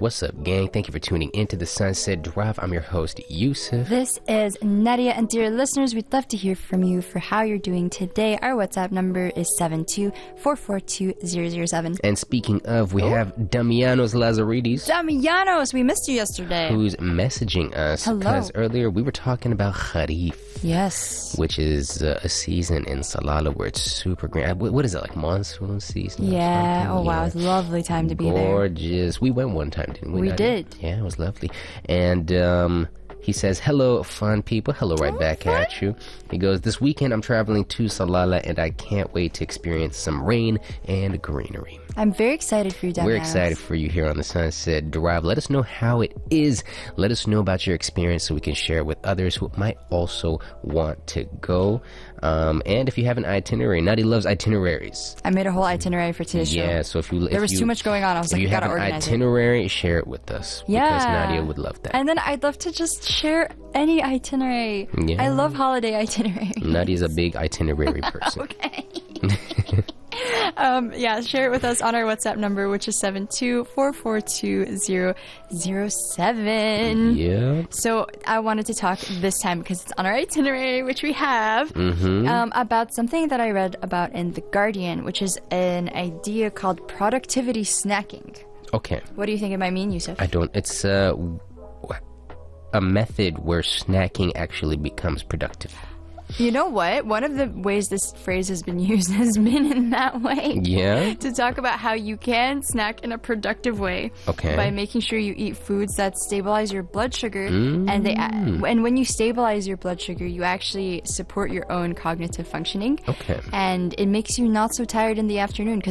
What's up, gang? Thank you for tuning into the Sunset Drive. I'm your host, Yusuf. This is Nadia, and dear listeners, we'd love to hear from you for how you're doing today. Our WhatsApp number is 72442007. And speaking of, we have Damianos Lazaridis. Damianos, we missed you yesterday. Who's messaging us. Hello. Because earlier we were talking about Kharif. Yes. Which is a season in Salalah where it's super grand. What is it, like monsoon season? Yeah. Oh, wow. It's a lovely time to be there. Gorgeous. We went one time, didn't we? We did. Yeah, it was lovely. And he says, hello, fun people. Hello, right back at you. He goes, this weekend I'm traveling to Salalah and I can't wait to experience some rain and greenery. I'm very excited for you, Damianos. We're excited for you here on the Sunset Drive. Let us know how it is. Let us know about your experience so we can share it with others who might also want to go. And if you have an itinerary, Nadia loves itineraries. I made a whole itinerary for today's show. Yeah, so if you... There was too much going on. I was like, you you gotta have an organize itinerary, share it with us. Yeah. Because Nadia would love that. And then I'd love to just share any itinerary. Yeah. I love holiday itineraries. Nadia's a big itinerary person. Okay. Yeah, share it with us on our WhatsApp number, which is 72442007. Yeah. So I wanted to talk this time, because it's on our itinerary, which we have, about something that I read about in The Guardian, which is an idea called productivity snacking. Okay. What do you think it might mean, Yusuf? I don't... It's a method where snacking actually becomes productive. You know what? One of the ways this phrase has been used has been in that way. Yeah? To talk about how you can snack in a productive way. Okay. By making sure you eat foods that stabilize your blood sugar. And when you stabilize your blood sugar, you actually support your own cognitive functioning. Okay. And it makes you not so tired in the afternoon.